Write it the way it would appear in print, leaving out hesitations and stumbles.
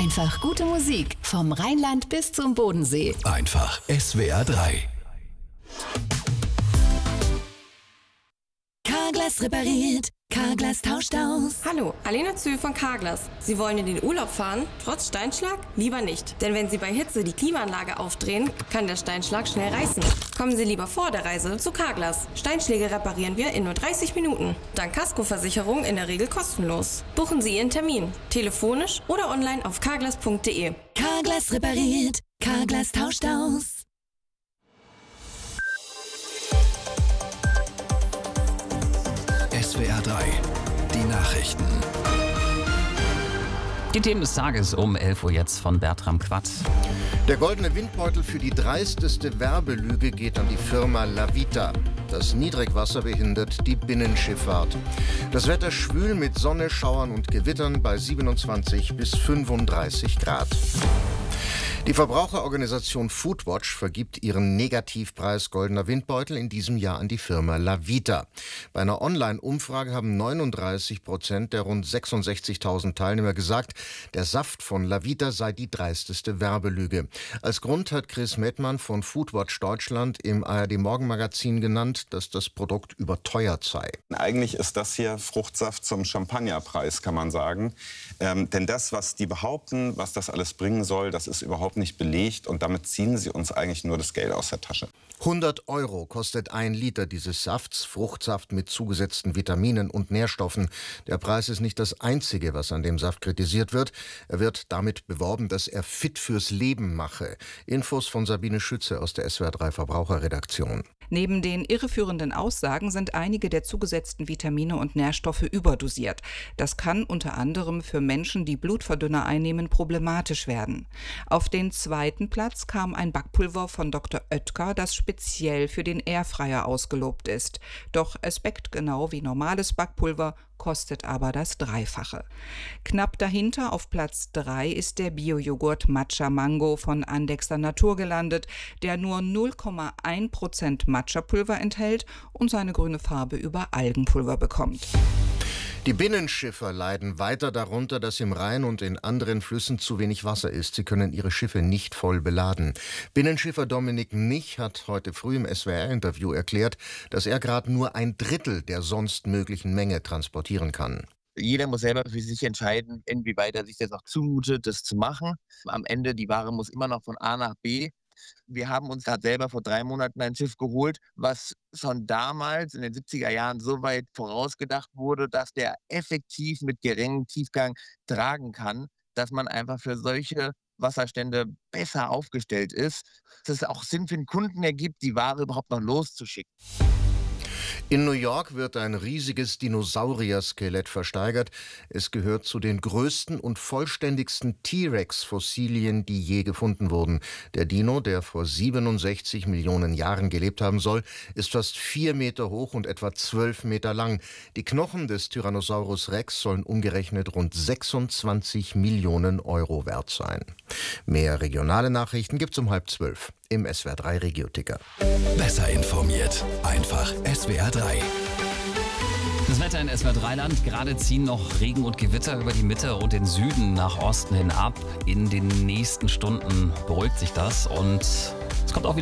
Einfach gute Musik vom Rheinland bis zum Bodensee. Einfach SWR 3. Carglass repariert, Carglass tauscht aus. Hallo, Alena Zühl von Carglass. Sie wollen in den Urlaub fahren, trotz Steinschlag? Lieber nicht. Denn wenn Sie bei Hitze die Klimaanlage aufdrehen, kann der Steinschlag schnell reißen. Kommen Sie lieber vor der Reise zu Carglass. Steinschläge reparieren wir in nur 30 Minuten. Dank Kaskoversicherung in der Regel kostenlos. Buchen Sie Ihren Termin. Telefonisch oder online auf carglass.de. Carglass repariert, Carglass tauscht aus. SWR 3, die Nachrichten. Die Themen des Tages um 11 Uhr jetzt von Bertram Quatt. Der goldene Windbeutel für die dreisteste Werbelüge geht an die Firma Lavita. Das Niedrigwasser behindert die Binnenschifffahrt. Das Wetter schwül mit Sonne, Schauern und Gewittern bei 27 bis 35 Grad. Die Verbraucherorganisation Foodwatch vergibt ihren Negativpreis Goldener Windbeutel in diesem Jahr an die Firma Lavita. Bei einer Online-Umfrage haben 39% der rund 66.000 Teilnehmer gesagt, der Saft von Lavita sei die dreisteste Werbelüge. Als Grund hat Chris Mettmann von Foodwatch Deutschland im ARD-Morgenmagazin genannt, dass das Produkt überteuert sei. Eigentlich ist das hier Fruchtsaft zum Champagnerpreis, kann man sagen. Denn das, was die behaupten, was das alles bringen soll, das ist überhaupt nicht belegt und damit ziehen sie uns eigentlich nur das Geld aus der Tasche. 100 € kostet 1 Liter dieses Safts, Fruchtsaft mit zugesetzten Vitaminen und Nährstoffen. Der Preis ist nicht das Einzige, was an dem Saft kritisiert wird. Er wird damit beworben, dass er fit fürs Leben mache. Infos von Sabine Schütze aus der SWR 3 Verbraucherredaktion. Neben den irreführenden Aussagen sind einige der zugesetzten Vitamine und Nährstoffe überdosiert. Das kann unter anderem für Menschen, die Blutverdünner einnehmen, problematisch werden. Auf den zweiten Platz kam ein Backpulver von Dr. Oetker, das speziell für den Airfryer ausgelobt ist. Doch es backt genau wie normales Backpulver, kostet aber das Dreifache. Knapp dahinter auf Platz 3 ist der Bio-Joghurt Matcha Mango von Andexer Natur gelandet, der nur 0,1% Matcha-Pulver enthält und seine grüne Farbe über Algenpulver bekommt. Die Binnenschiffer leiden weiter darunter, dass im Rhein und in anderen Flüssen zu wenig Wasser ist. Sie können ihre Schiffe nicht voll beladen. Binnenschiffer Dominik Nich hat heute früh im SWR-Interview erklärt, dass er gerade nur 1/3 der sonst möglichen Menge transportieren kann. Jeder muss selber für sich entscheiden, inwieweit er sich das auch zumutet, das zu machen. Am Ende, die Ware muss immer noch von A nach B. Wir haben uns gerade selber vor 3 Monaten ein Schiff geholt, was schon damals in den 70er Jahren so weit vorausgedacht wurde, dass der effektiv mit geringem Tiefgang tragen kann, dass man einfach für solche Wasserstände besser aufgestellt ist, dass es auch Sinn für den Kunden ergibt, die Ware überhaupt noch loszuschicken. In New York wird ein riesiges Dinosaurier-Skelett versteigert. Es gehört zu den größten und vollständigsten T-Rex-Fossilien, die je gefunden wurden. Der Dino, der vor 67 Millionen Jahren gelebt haben soll, ist fast 4 Meter hoch und etwa 12 Meter lang. Die Knochen des Tyrannosaurus Rex sollen umgerechnet rund 26 Millionen € wert sein. Mehr regionale Nachrichten gibt's um 11:30 im SWR 3 Regioticker. Besser informiert. Einfach SWR 3. Das Wetter in SWR 3-Land. Gerade ziehen noch Regen und Gewitter über die Mitte und den Süden nach Osten hin ab. In den nächsten Stunden beruhigt sich das und es kommt auch wieder